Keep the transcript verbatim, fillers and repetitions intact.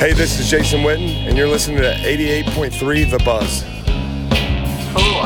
Hey, this is Jason Witten, and you're listening to eighty-eight point three The Buzz. Hello,